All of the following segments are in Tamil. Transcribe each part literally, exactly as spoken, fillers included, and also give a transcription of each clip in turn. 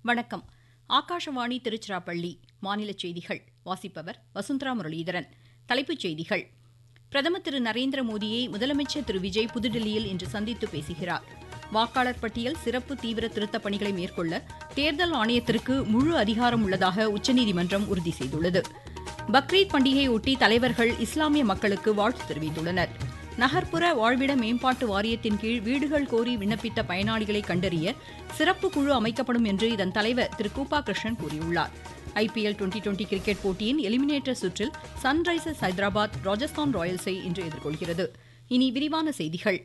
வணக்கம். ஆகாஷவாணி திருச்சிராப்பள்ளி. மாநில செய்திகள் வாசிப்பவர் வசுந்தரா முரளிதரன். தலைப்புச் செய்திகள். பிரதமர் திரு நரேந்திர மோடியை முதலமைச்சர் திரு விஜய் புதுதில்லியில் இன்று சந்தித்து பேசுகிறார். வாக்காளர் பட்டியல் சிறப்பு தீவிர திருத்தப் பணிகளை மேற்கொள்ள தேர்தல் ஆணையத்திற்கு முழு அதிகாரம் உள்ளதாக உச்சநீதிமன்றம் உறுதி செய்துள்ளது. பக்ரீத் பண்டிகையொட்டி தலைவர்கள் இஸ்லாமிய மக்களுக்கு வாழ்த்து தெரிவித்துள்ளனர். நகர்ப்புற வாழ்விட மேம்பாட்டு வாரியத்தின் கீழ் வீடுகள் கோரி விண்ணப்பித்த பயனாளிகளை கண்டறிய சிறப்பு குழு அமைக்கப்படும் என்று இதன் தலைவர் திரு கூப்பா கிருஷ்ணன் கூறியுள்ளார். ஐபிஎல் டுவெண்டி டுவெண்டி கிரிக்கெட் போட்டியின் எலிமினேட்டர் சுற்றில் சன்ரைசர்ஸ் ஹைதராபாத் ராஜஸ்தான் ராயல்ஸை இன்று எதிர்கொள்கிறது. இனி விரிவான செய்திகள்.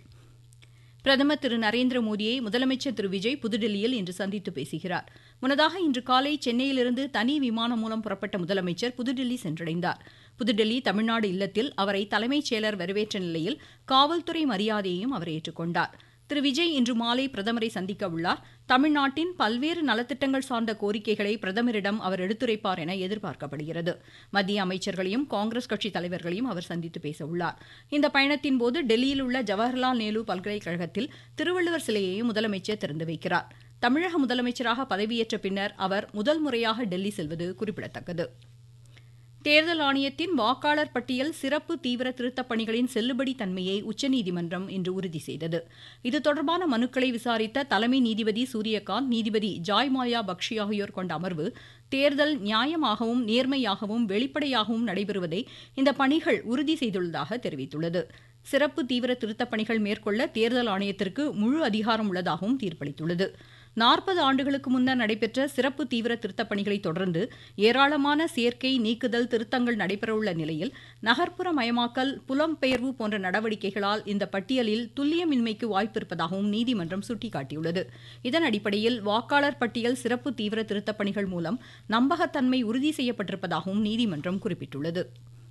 பிரதமர் திரு நரேந்திர மோடியை முதலமைச்சர் திரு விஜய் புதுதில்லியில் இன்று சந்தித்து பேசுகிறார். முன்னதாக இன்று காலை சென்னையிலிருந்து தனி விமானம் மூலம் புறப்பட்ட முதலமைச்சர் புதுதில்லி சென்றடைந்தார். புதுதில்லி தமிழ்நாடு இல்லத்தில் அவரை தலைமைச் செயலர் வரவேற்ற நிலையில் காவல்துறை மரியாதையையும் அவர் ஏற்றுக்கொண்டார். திரு விஜய் இன்று மாலை பிரதமரை சந்திக்க உள்ளார். தமிழ்நாட்டின் பல்வேறு நலத்திட்டங்கள் சார்ந்த கோரிக்கைகளை பிரதமரிடம் அவர் எடுத்துரைப்பார் என எதிர்பார்க்கப்படுகிறது. மத்திய அமைச்சர்களையும் காங்கிரஸ் கட்சி தலைவர்களையும் அவர் சந்தித்து பேச உள்ளார். இந்த பயணத்தின்போது டெல்லியில் உள்ள ஜவஹர்லால் நேரு பல்கலைக்கழகத்தில் திருவள்ளுவர் சிலையையும் முதலமைச்சர் திறந்து வைக்கிறார். தமிழக முதலமைச்சராக பதவியேற்ற பின்னர் அவர் முதல் முறையாக டெல்லி செல்வது குறிப்பிடத்தக்கது. தேர்தல் ஆணையத்தின் வாக்காளர் பட்டியல் சிறப்பு தீவிர திருத்தப் பணிகளின் செல்லுபடி தன்மையை உச்சநீதிமன்றம் இன்று உறுதி செய்தது. இது தொடர்பான மனுக்களை விசாரித்த தலைமை நீதிபதி சூரியகாந்த், நீதிபதி ஜாய்மாயா பக்ஷி ஆகியோர் கொண்ட அமர்வு தேர்தல் நியாயமாகவும் நேர்மையாகவும் வெளிப்படையாகவும் நடைபெறுவதை இந்த பணிகள் உறுதி செய்துள்ளதாக தெரிவித்துள்ளது. சிறப்பு தீவிர திருத்தப் பணிகள் மேற்கொள்ள தேர்தல் ஆணையத்திற்கு முழு அதிகாரம் உள்ளதாகவும் தீர்ப்பளித்துள்ளது. நாற்பது ஆண்டுகளுக்கு முன்னர் நடைபெற்ற சிறப்பு தீவிர திருத்தப் பணிகளை தொடர்ந்து ஏராளமான சேர்க்கை, நீக்குதல், திருத்தங்கள் நடைபெறவுள்ள நிலையில் நகர்ப்புற மயமாக்கல், புலம்பெயர்வு போன்ற நடவடிக்கைகளால் இந்த பட்டியலில் துல்லியமின்மைக்கு வாய்ப்பிருப்பதாகவும் நீதிமன்றம் சுட்டிக்காட்டியுள்ளது. இதன் அடிப்படையில் வாக்காளர் பட்டியல் சிறப்பு தீவிர திருத்தப் பணிகள் மூலம் நம்பகத்தன்மை உறுதி செய்யப்பட்டிருப்பதாகவும் நீதிமன்றம் குறிப்பிட்டுள்ளது.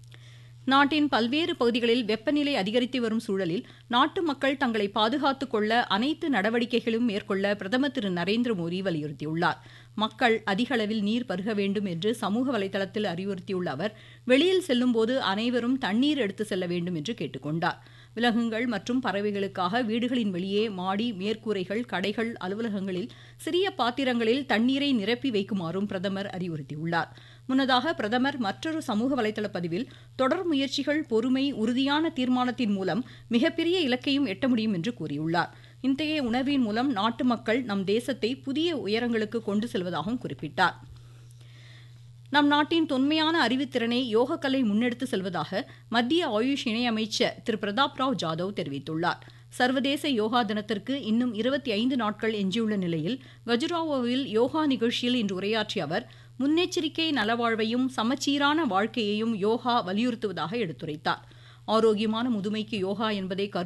நாட்டின் பல்வேறு பகுதிகளில் வெப்பநிலை அதிகரித்து வரும் சூழலில் நாட்டு மக்கள் தங்களை பாதுகாத்துக் கொள்ள அனைத்து நடவடிக்கைகளும் மேற்கொள்ள பிரதமர் திரு நரேந்திர மோடி வலியுறுத்தியுள்ளார். மக்கள் அதிக அளவில் நீர் பருக வேண்டும் என்று சமூக வலைதளத்தில் அறிவுறுத்தியுள்ள அவர், வெளியில் செல்லும்போது அனைவரும் தண்ணீர் எடுத்து செல்ல வேண்டும் என்று கேட்டுக்கொண்டார். விலங்குகள் மற்றும் பறவைகளுக்காக வீடுகளின் வெளியே மாடி, மேற்கூரைகள், கடைகள், அலுவலகங்களில் சிறிய பாத்திரங்களில் தண்ணீரை நிரப்பி வைக்குமாறும் பிரதமர் அறிவுறுத்தியுள்ளார். முன்னதாக பிரதமர் மற்றொரு சமூக வலைதள பதிவில், தொடர் முயற்சிகள், பொறுமை, உறுதியான தீர்மானத்தின் மூலம் மிகப்பெரிய இலக்கையும் எட்ட முடியும் என்று கூறியுள்ளார். இத்தகைய உணர்வின் மூலம் நாட்டு மக்கள் நம் தேசத்தை புதிய உயரங்களுக்கு கொண்டு செல்வதாகவும் குறிப்பிட்டார். நம் நாட்டின் தொன்மையான அறிவுத்திறனை யோகக்கலை முன்னெடுத்து செல்வதாக மத்திய ஆயுஷ் இணையமைச்சர் திரு பிரதாப் ராவ் ஜாதவ் தெரிவித்துள்ளார். சர்வதேச யோகா தினத்திற்கு இன்னும் இருபத்தி ஐந்து நாட்கள் எஞ்சியுள்ள நிலையில் கஜுராவோவில் யோகா நிகழ்ச்சியில் இன்று உரையாற்றிய அவர், முன்னெச்சரிக்கை நலவாழ்வையும் சமச்சீரான வாழ்க்கையையும் யோகா வலியுறுத்துவதாக எடுத்துரைத்தார். ஆரோக்கியமான முதுமைக்கு யோகா என்பதை